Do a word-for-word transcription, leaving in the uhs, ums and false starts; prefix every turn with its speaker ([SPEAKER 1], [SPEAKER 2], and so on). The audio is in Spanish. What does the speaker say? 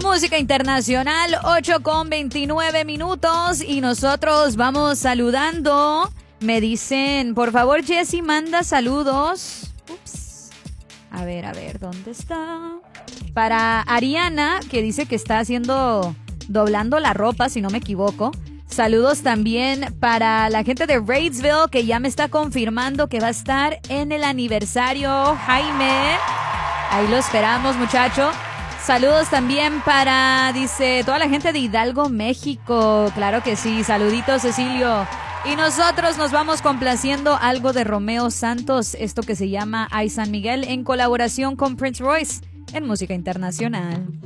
[SPEAKER 1] Música internacional, ocho con veintinueve minutos y nosotros vamos saludando. Me dicen, por favor, Jessy, manda saludos. Ups. A ver, a ver, ¿dónde está? Para Ariana, que dice que está haciendo, doblando la ropa, si no me equivoco. Saludos también para la gente de Reidsville, que ya me está confirmando que va a estar en el aniversario. Jaime, ahí lo esperamos, muchacho. Saludos también para, dice, toda la gente de Hidalgo, México. Claro que sí, saluditos, Cecilio. Y nosotros nos vamos complaciendo algo de Romeo Santos, esto que se llama Ay San Miguel, en colaboración con Prince Royce en Música Internacional.